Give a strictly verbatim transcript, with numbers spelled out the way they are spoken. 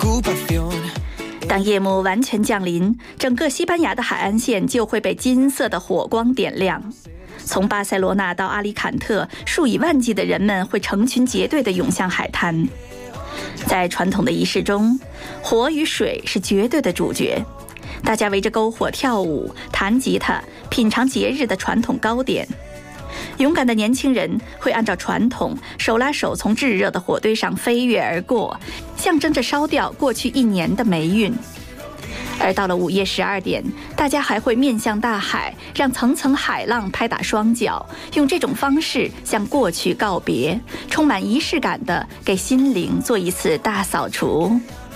当夜幕完全降临，整个西班牙的海岸线就会被金色的火光点亮。从巴塞罗那到阿里坎特，数以万计的人们会成群结队地涌向海滩。在传统的仪式中，火与水是绝对的主角，大家围着篝火跳舞、弹吉他，品尝节日的传统糕点。勇敢的年轻人会按照传统，手拉手从炙热的火堆上飞跃而过，象征着烧掉过去一年的霉运。而到了午夜十二点，大家还会面向大海，让层层海浪拍打双脚，用这种方式向过去告别，充满仪式感地给心灵做一次大扫除。